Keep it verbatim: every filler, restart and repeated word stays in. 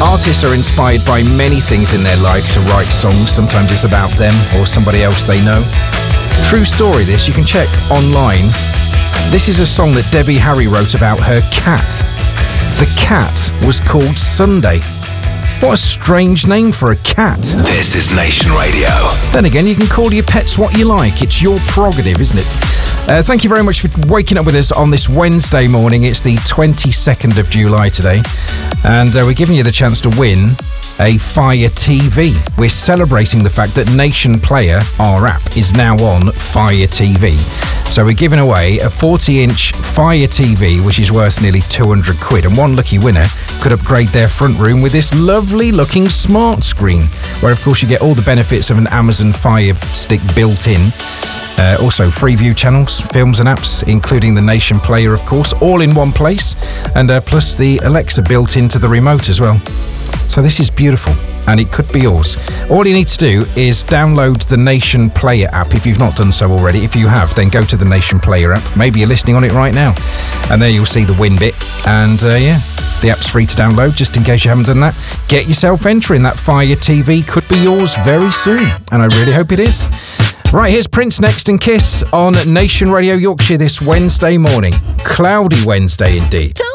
Artists are inspired by many things in their life to write songs. Sometimes it's about them or somebody else they know. True story this, you can check online. This is a song that Debbie Harry wrote about her cat. The cat was called Sunday. What a strange name for a cat. This is Nation Radio. Then again, you can call your pets what you like. It's your prerogative, isn't it? Uh, thank you very much for waking up with us on this Wednesday morning. It's the twenty-second of July today. And uh, we're giving you the chance to win a Fire T V. We're celebrating the fact that Nation Player, our app, is now on Fire T V. So we're giving away a forty inch Fire T V, which is worth nearly two hundred quid. And one lucky winner could upgrade their front room with this lovely looking smart screen, where of course you get all the benefits of an Amazon Fire Stick built in. Uh, also Freeview channels, films and apps, including the Nation Player, of course, all in one place. And uh, plus the Alexa built into the remote as well. So this is beautiful, and it could be yours. All you need to do is download the Nation Player app if you've not done so already. If you have, then go to the Nation Player app. Maybe you're listening on it right now. And there you'll see the win bit. And uh, yeah, the app's free to download, just in case you haven't done that. Get yourself entering. That Fire T V could be yours very soon. And I really hope it is. Right, here's Prince next and Kiss on Nation Radio Yorkshire this Wednesday morning. Cloudy Wednesday indeed.